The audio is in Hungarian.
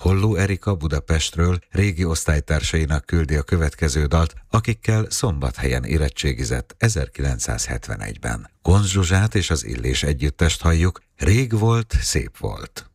Holló Erika Budapestről régi osztálytársainak küldi a következő dalt, akikkel Szombathelyen érettségizett 1971-ben. Goncz Zsuzsát és az Illés együttest halljuk, Rég volt, szép volt.